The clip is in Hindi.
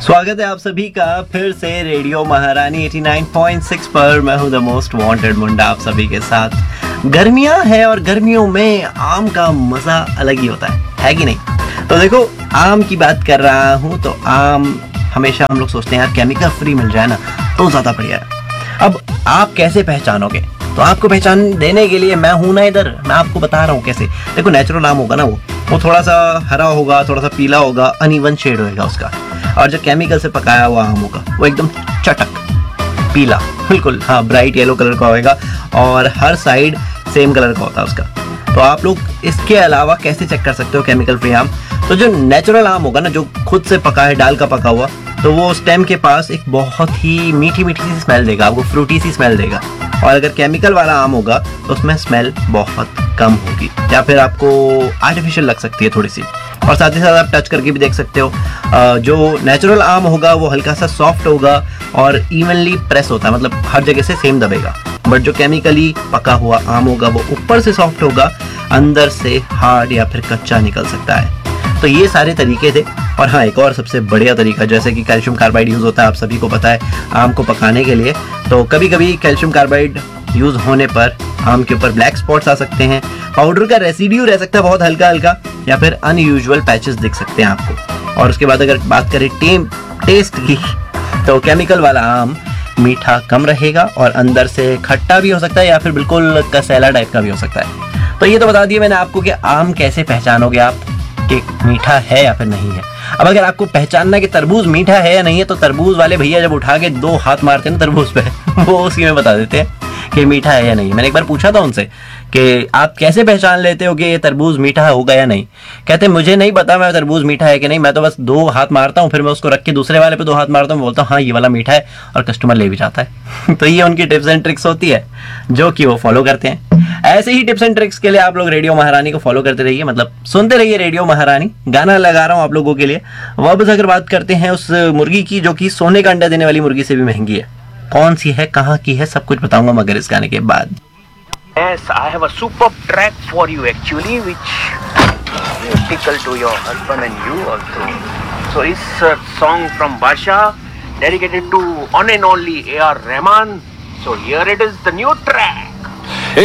स्वागत है आप सभी का फिर से रेडियो महारानी 89.6 पर। मैं हूं द मोस्ट वांटेड मुंडा आप सभी के साथ। गर्मियां हैं और गर्मियों में आम का मजा अलग ही होता है कि नहीं? तो देखो, आम की बात कर रहा हूं तो आम हमेशा हम लोग सोचते हैं यार केमिकल फ्री मिल जाए ना तो ज्यादा बढ़िया है। अब आप कैसे पहचानोगे? तो आपको पहचान देने के लिए मैं हूं ना इधर, मैं आपको बता रहा हूं कैसे। देखो, नेचुरल आम होगा ना वो थोड़ा सा हरा होगा, थोड़ा सा पीला होगा, अनइवन शेड होगा उसका। और जो केमिकल से पकाया हुआ आम होगा वो एकदम चटक पीला, बिल्कुल हाँ ब्राइट येलो कलर का होगा और हर साइड सेम कलर का होता है उसका। तो आप लोग इसके अलावा कैसे चेक कर सकते हो केमिकल फ्री आम? तो जो नेचुरल आम होगा ना, जो खुद से पका है, डाल का पका हुआ, तो वो स्टेम के पास एक बहुत ही मीठी मीठी सी स्मेल देगा आपको, फ्रूटी सी स्मेल देगा। और अगर केमिकल वाला आम होगा तो उसमें स्मेल बहुत कम होगी या फिर आपको आर्टिफिशियल लग सकती है थोड़ी सी। और साथ ही साथ आप टच करके भी देख सकते हो, जो नेचुरल आम होगा वो हल्का सा सॉफ्ट होगा और इवनली प्रेस होता है, मतलब हर जगह से सेम दबेगा। बट जो केमिकली पका हुआ आम होगा वो ऊपर से सॉफ्ट होगा, अंदर से हार्ड या फिर कच्चा निकल सकता है। तो ये सारे तरीके थे। और हाँ, एक और सबसे बढ़िया तरीका, जैसे कि कैल्शियम कार्बाइड यूज़ होता है, आप सभी को पता है, आम को पकाने के लिए। तो कभी कभी कैल्शियम कार्बाइड यूज़ होने पर आम के ऊपर ब्लैक स्पॉट्स आ सकते हैं, पाउडर का रेसिड्यू रह सकता है बहुत हल्का हल्का, या फिर अनयूजुअल पैचेस दिख सकते हैं आपको। और उसके बाद अगर बात करें टेस्ट की, तो केमिकल वाला आम मीठा कम रहेगा और अंदर से खट्टा भी हो सकता है या फिर बिल्कुल कसैला टाइप का भी हो सकता है। तो ये तो बता दिया मैंने आपको कि आम कैसे पहचानोगे आप कि मीठा है या फिर नहीं है। अब अगर आपको पहचानना कि तरबूज मीठा है या नहीं है, तो तरबूज वाले भैया जब उठा के 2 हाथ मारते हैं ना तरबूज पे वो उसी में बता देते हैं कि मीठा है या नहीं। मैंने एक बार पूछा था उनसे कि आप कैसे पहचान लेते हो कि ये तरबूज मीठा होगा या नहीं? कहते मुझे नहीं पता मैं तरबूज मीठा है कि नहीं, मैं तो बस 2 हाथ मारता हूँ, फिर मैं उसको रख के दूसरे वाले पे 2 हाथ मारता हूँ, बोलता हूँ हाँ ये वाला मीठा है, और कस्टमर ले भी जाता है। तो ये उनकी टिप्स एंड ट्रिक्स होती है जो कि वो फॉलो करते हैं। ऐसे ही टिप्स एंड ट्रिक्स के लिए आप लोग रेडियो महारानी को फॉलो करते रहिए, मतलब सुनते रहिए रेडियो महारानी। गाना लगा रहा हूँ आप लोगों के लिए। वापस अगर बात करते हैं उस मुर्गी की जो कि सोने का अंडा देने वाली मुर्गी से भी महंगी है, कौन सी है, कहाँ की है, सब कुछ बताऊंगा मगर इस गाने के बाद। Yes, I have a superb track for you actually, which is typical to your husband and you also. So it's a song from Basha, dedicated to one and only A.R. Rahman. So here it is, the new track.